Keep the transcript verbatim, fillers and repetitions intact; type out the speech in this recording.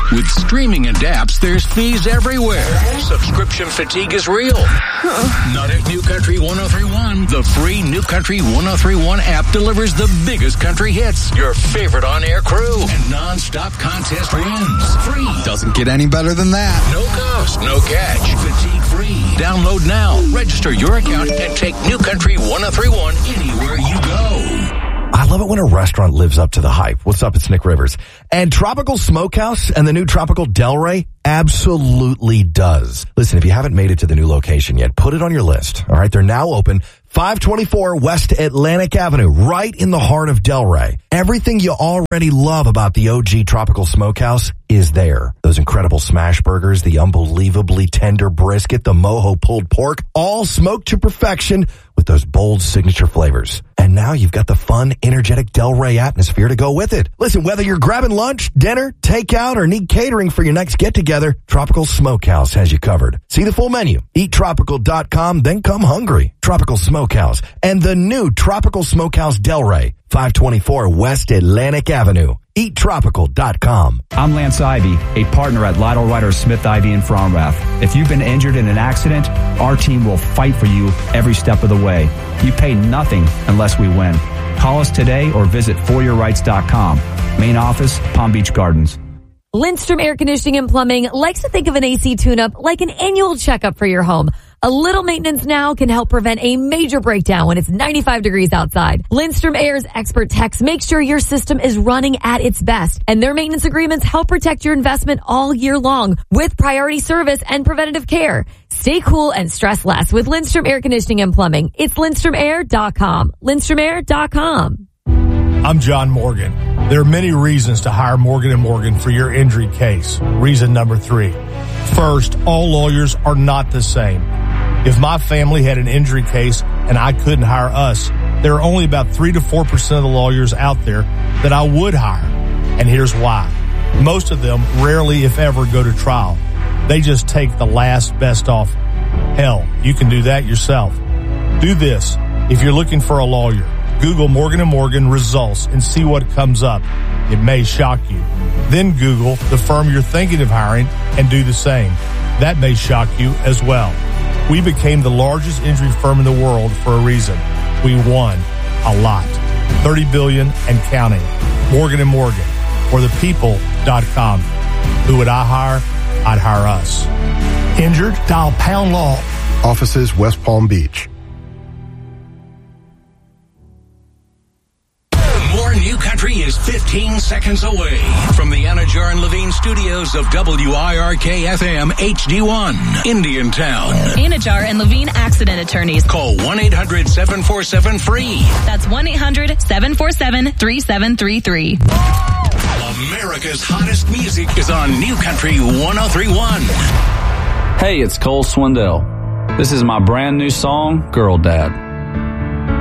With streaming and apps, there's fees everywhere. Subscription fatigue is real. Not at New Country one oh three point one. The free New Country one oh three point one app delivers the biggest country hits, your favorite on-air crew, and non-stop contest wins. Free. Doesn't get any better than that. No cost, no catch. Fatigue-free. Download now, register your account, and take New Country one oh three point one anywhere you go. I love it when a restaurant lives up to the hype. What's up? It's Nick Rivers. And Tropical Smokehouse and the new Tropical Delray absolutely does. Listen, if you haven't made it to the new location yet, put it on your list. All right, they're now open five twenty-four West Atlantic Avenue, right in the heart of Delray. Everything you already love about the O G Tropical Smokehouse is there. Those incredible smash burgers, the unbelievably tender brisket, the mojo pulled pork, all smoked to perfection with those bold signature flavors. And now you've got the fun, energetic Delray atmosphere to go with it. Listen, whether you're grabbing lunch, dinner, takeout, or need catering for your next get-together, Tropical Smokehouse has you covered. See the full menu. eat tropical dot com, then come hungry. Tropical Smokehouse and the new Tropical Smokehouse Delray, five twenty-four West Atlantic Avenue. eat tropical dot com. I'm Lance Ivy, a partner at Lytle Ryder Smith Ivy in Fromrath. If you've been injured in an accident, our team will fight for you every step of the way. You pay nothing unless we win. Call us today or visit for your rights dot com. Main office, Palm Beach Gardens. Lindstrom Air Conditioning and Plumbing likes to think of an A C tune-up like an annual checkup for your home. A little maintenance now can help prevent a major breakdown when it's ninety-five degrees outside. Lindstrom Air's expert techs make sure your system is running at its best, and their maintenance agreements help protect your investment all year long with priority service and preventative care. Stay cool and stress less with Lindstrom Air Conditioning and Plumbing. It's lindstrom air dot com. lindstrom air dot com. I'm John Morgan. There are many reasons to hire Morgan and Morgan for your injury case. Reason number three. First, all lawyers are not the same. If my family had an injury case and I couldn't hire us, there are only about three to four percent of the lawyers out there that I would hire. And here's why. Most of them rarely, if ever, go to trial. They just take the last best offer. Hell, you can do that yourself. Do this. If you're looking for a lawyer, Google Morgan and Morgan results and see what comes up. It may shock you. Then Google the firm you're thinking of hiring and do the same. That may shock you as well. We became the largest injury firm in the world for a reason. We won a lot. thirty billion dollars and counting. Morgan and Morgan, or the people dot com. Who would I hire? I'd hire us. Injured? Dial Pound Law. Offices West Palm Beach. More New Country is fifteen seconds away from the Anajar and Levine studios of W I R K F M H D one, Indiantown. Anajar and Levine accident attorneys. Call one eight hundred seven four seven free. That's one eight hundred seven four seven three seven three three. America's hottest music is on New Country one oh three point one. Hey, it's Cole Swindell. This is my brand new song, Girl Dad.